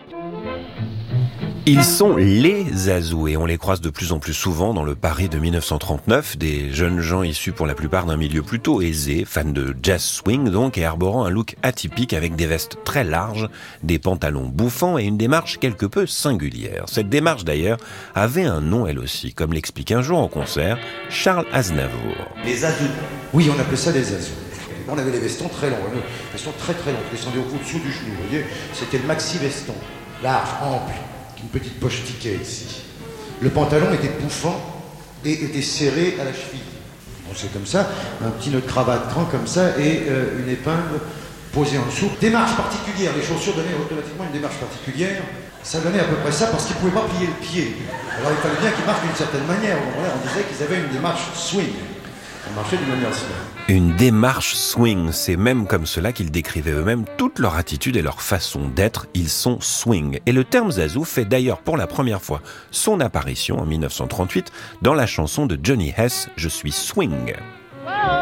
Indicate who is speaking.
Speaker 1: Ils sont les Zazous et on les croise de plus en plus souvent dans le Paris de 1939, des jeunes gens issus pour la plupart d'un milieu plutôt aisé, fans de jazz swing donc, et arborant un look atypique avec des vestes très larges, des pantalons bouffants et une démarche quelque peu singulière. Cette démarche d'ailleurs avait un nom elle aussi, comme l'explique un jour en concert Charles Aznavour.
Speaker 2: Les Zazous.
Speaker 3: Oui, on appelait ça les Zazous. On avait les vestons très longs, des vestons très très longs, qui descendaient au-dessous du genou, vous voyez. C'était le maxi-veston, large, ample, une petite poche ticket ici. Le pantalon était bouffant et était serré à la cheville. Bon, c'est comme ça, un petit nœud de cravate grand comme ça et une épingle posée en dessous. Démarche particulière, les chaussures donnaient automatiquement une démarche particulière. Ça donnait à peu près ça parce qu'ils ne pouvaient pas plier le pied. Alors il fallait bien qu'ils marchent d'une certaine manière. On disait qu'ils avaient une démarche swing. Ça marchait d'une manière swing.
Speaker 1: Une démarche swing, c'est même comme cela qu'ils décrivaient eux-mêmes toute leur attitude et leur façon d'être. Ils sont swing. Et le terme Zazou fait d'ailleurs pour la première fois son apparition en 1938 dans la chanson de Johnny Hess, Je suis swing.